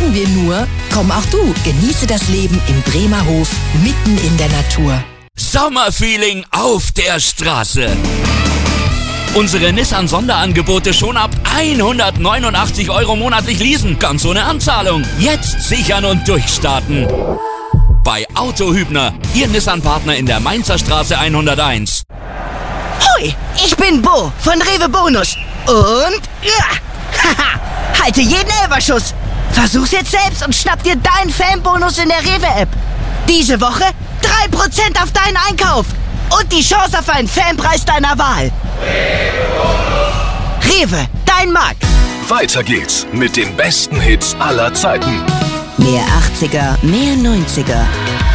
sagen wir nur, komm auch du, genieße das Leben im Bremer Hof, mitten in der Natur. Sommerfeeling auf der Straße. Unsere Nissan-Sonderangebote schon ab 189 € monatlich leasen, ganz ohne Anzahlung. Jetzt sichern und durchstarten. Bei Auto Hübner, Ihr Nissan-Partner in der Mainzer Straße 101. Hui, ich bin Bo von Rewe Bonus. Und halte jeden Elferschuss. Versuch's jetzt selbst und schnapp dir deinen Fanbonus in der Rewe-App. Diese Woche 3% auf deinen Einkauf. Und die Chance auf einen Fanpreis deiner Wahl. Rewe, dein Markt. Weiter geht's mit den besten Hits aller Zeiten. Mehr 80er, mehr 90er.